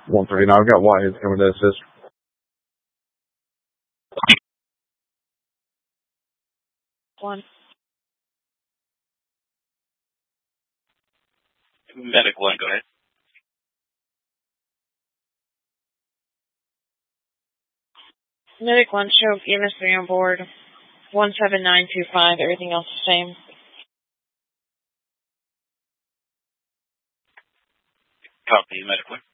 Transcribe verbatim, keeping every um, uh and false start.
one three nine, I've got Whitehead coming to assist. One. Medic one, go ahead. Medic one, show E M S three on board. one seven nine two five, everything else the same. Copy, Medic one.